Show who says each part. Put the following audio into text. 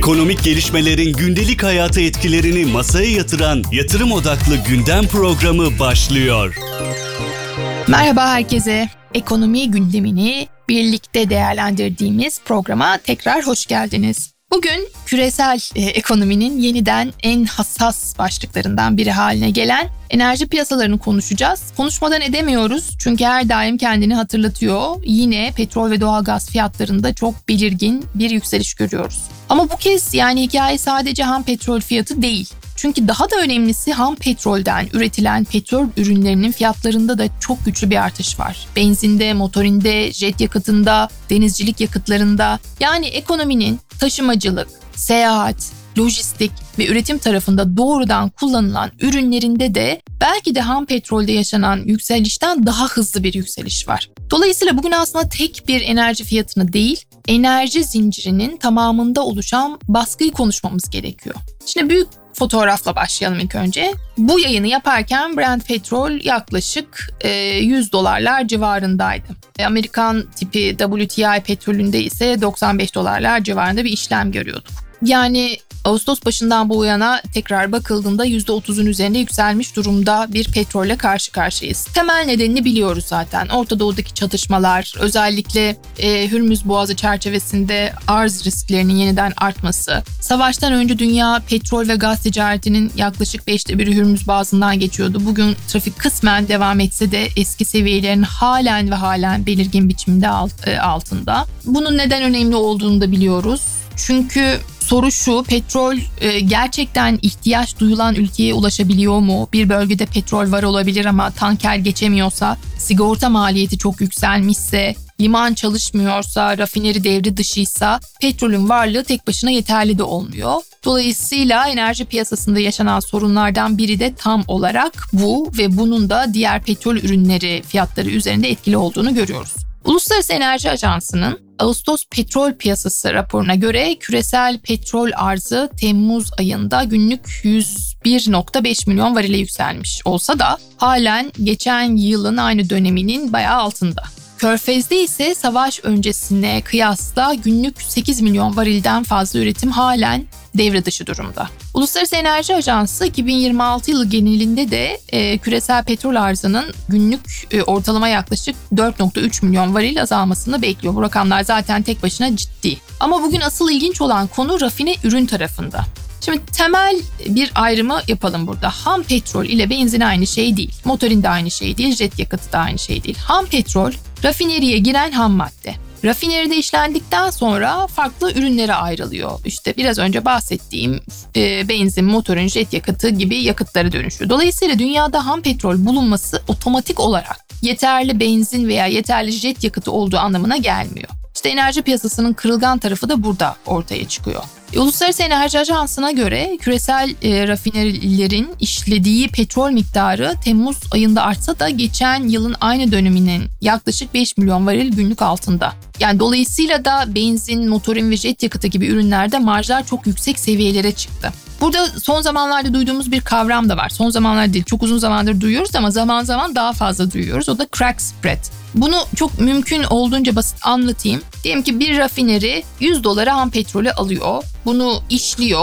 Speaker 1: Ekonomik gelişmelerin gündelik hayata etkilerini masaya yatıran yatırım odaklı gündem programı başlıyor.
Speaker 2: Merhaba herkese. Ekonomi gündemini birlikte değerlendirdiğimiz programa tekrar hoş geldiniz. Bugün küresel ekonominin yeniden en hassas başlıklarından biri haline gelen enerji piyasalarını konuşacağız. Konuşmadan edemiyoruz çünkü her daim kendini hatırlatıyor. Yine petrol ve doğalgaz fiyatlarında çok belirgin bir yükseliş görüyoruz. Ama bu kez hikaye sadece ham petrol fiyatı değil. Çünkü daha da önemlisi ham petrolden üretilen petrol ürünlerinin fiyatlarında da çok güçlü bir artış var. Benzinde, motorinde, jet yakıtında, denizcilik yakıtlarında, ekonominin taşımacılık, seyahat, lojistik ve üretim tarafında doğrudan kullanılan ürünlerinde de belki de ham petrolde yaşanan yükselişten daha hızlı bir yükseliş var. Dolayısıyla bugün aslında tek bir enerji fiyatını değil, enerji zincirinin tamamında oluşan baskıyı konuşmamız gerekiyor. Şimdi büyük fotoğrafla başlayalım ilk önce. Bu yayını yaparken Brent petrol yaklaşık $100 civarındaydı. Amerikan tipi WTI petrolünde ise $95 civarında bir işlem görüyorduk. Ağustos başından bu yana tekrar bakıldığında %30'un üzerinde yükselmiş durumda bir petrolle karşı karşıyayız. Temel nedenini biliyoruz zaten. Orta Doğu'daki çatışmalar, özellikle Hürmüz Boğazı çerçevesinde arz risklerinin yeniden artması, savaştan önce dünya petrol ve gaz ticaretinin yaklaşık 1/5 Hürmüz Boğazı'ndan geçiyordu. Bugün trafik kısmen devam etse de eski seviyelerin halen belirgin biçimde altında. Bunun neden önemli olduğunu da biliyoruz. Çünkü soru şu, petrol gerçekten ihtiyaç duyulan ülkeye ulaşabiliyor mu? Bir bölgede petrol var olabilir ama tanker geçemiyorsa, sigorta maliyeti çok yükselmişse, liman çalışmıyorsa, rafineri devre dışıysa petrolün varlığı tek başına yeterli de olmuyor. Dolayısıyla enerji piyasasında yaşanan sorunlardan biri de tam olarak bu ve bunun da diğer petrol ürünleri fiyatları üzerinde etkili olduğunu görüyoruz. Uluslararası Enerji Ajansı'nın Ağustos petrol piyasası raporuna göre küresel petrol arzı Temmuz ayında günlük 101,5 milyon varile yükselmiş olsa da halen geçen yılın aynı döneminin bayağı altında. Körfez'de ise savaş öncesine kıyasla günlük 8 milyon varilden fazla üretim halen devre dışı durumda. Uluslararası Enerji Ajansı 2026 yılı genelinde de küresel petrol arzının günlük ortalama yaklaşık 4,3 milyon varil azalmasını bekliyor. Bu rakamlar zaten tek başına ciddi. Ama bugün asıl ilginç olan konu rafine ürün tarafında. Şimdi temel bir ayrımı yapalım burada. Ham petrol ile benzin aynı şey değil. Motorin de aynı şey değil, jet yakıtı da aynı şey değil. Ham petrol rafineriye giren ham madde. Rafineride işlendikten sonra farklı ürünlere ayrılıyor. İşte biraz önce bahsettiğim benzin, motorin, jet yakıtı gibi yakıtlara dönüşüyor. Dolayısıyla dünyada ham petrol bulunması otomatik olarak yeterli benzin veya yeterli jet yakıtı olduğu anlamına gelmiyor. İşte enerji piyasasının kırılgan tarafı da burada ortaya çıkıyor. Uluslararası Enerji Ajansı'na göre küresel rafinerilerin işlediği petrol miktarı Temmuz ayında artsa da geçen yılın aynı döneminin yaklaşık 5 milyon varil günlük altında. Dolayısıyla da benzin, motorin ve jet yakıtı gibi ürünlerde marjlar çok yüksek seviyelere çıktı. Burada son zamanlarda duyduğumuz bir kavram da var. Son zamanlar değil, çok uzun zamandır duyuyoruz ama zaman zaman daha fazla duyuyoruz. O da crack spread. Bunu çok mümkün olduğunca basit anlatayım. Diyelim ki bir rafineri $100 ham petrolü alıyor. Bunu işliyor.